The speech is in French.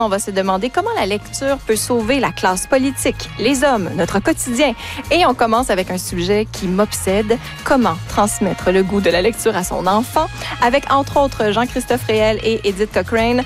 On va se demander comment la lecture peut sauver la classe politique, les hommes, notre quotidien. Et on commence avec un sujet qui m'obsède. Comment transmettre le goût de la lecture à son enfant? Avec, entre autres, Jean-Christophe Réel et Edith Cochrane.